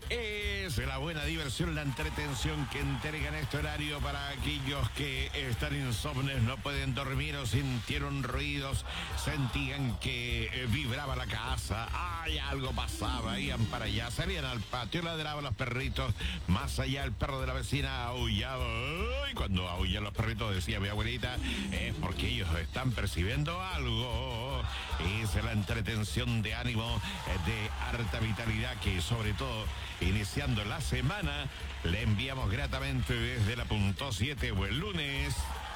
Es la buena diversión, la entretención que entregan este horario para aquellos que están insomnes, no pueden dormir o sintieron ruidos, sentían que vibraba la casa, algo pasaba, iban para allá, salían al patio, ladraban los perritos, más allá el perro de la vecina aullaba, y cuando aullan los perritos, decía mi abuelita, es porque ellos están percibiendo algo. Es la entretención de ánimo, de harta vitalidad, que sobre todo iniciando la semana le enviamos gratamente desde la punto 7 o el lunes.